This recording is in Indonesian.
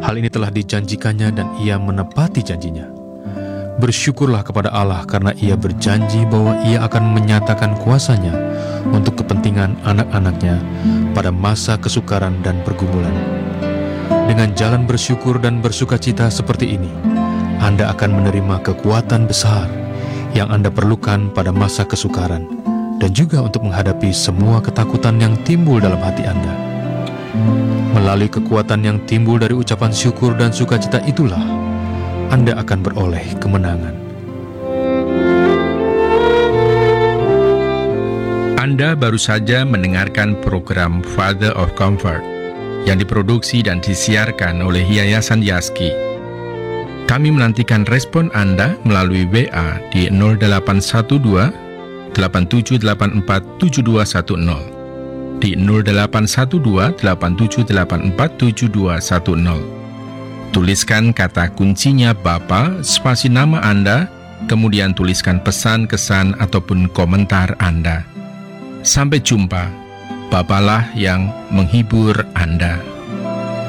Hal ini telah dijanjikannya dan ia menepati janjinya. Bersyukurlah kepada Allah karena ia berjanji bahwa ia akan menyatakan kuasa-Nya untuk kepentingan anak-anaknya pada masa kesukaran dan pergumulan. Dengan jalan bersyukur dan bersukacita seperti ini, Anda akan menerima kekuatan besar yang Anda perlukan pada masa kesukaran dan juga untuk menghadapi semua ketakutan yang timbul dalam hati Anda. Melalui kekuatan yang timbul dari ucapan syukur dan sukacita itulah Anda akan beroleh kemenangan. Anda baru saja mendengarkan program Father of Comfort yang diproduksi dan disiarkan oleh Yayasan Yaski. Kami menantikan respon Anda melalui WA di 0812 8784 7210, di 0812 8784 7210. Tuliskan kata kuncinya Bapa, spasi nama Anda, kemudian tuliskan pesan, kesan, ataupun komentar Anda. Sampai jumpa, Bapalah yang menghibur Anda.